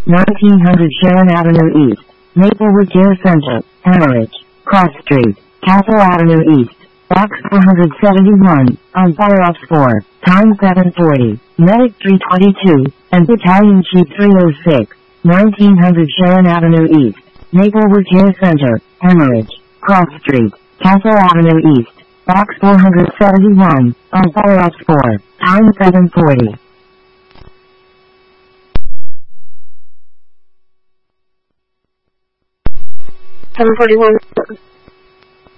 1900 Sharon Avenue East, Maplewood Care Center, Hemorrhage, Cross Street, Castle Avenue East, Box 471, on Fire Ops 4, Time 740, Medic 322, and Battalion Chief 306, 1900 Sharon Avenue East, Maplewood Care Center, Hemorrhage, Cross Street, Castle Avenue East, Box 471, on Fire Ops 4, Time 740. 741.